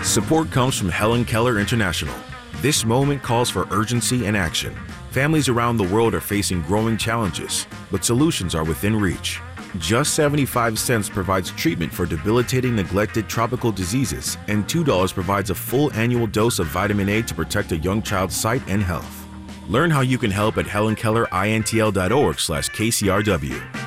Support comes from Helen Keller International. This moment calls for urgency and action. Families around the world are facing growing challenges, but solutions are within reach. Just 75 cents provides treatment for debilitating neglected tropical diseases, and $2 provides a full annual dose of vitamin A to protect a young child's sight and health. Learn how you can help at HelenKellerINTL.org/KCRW.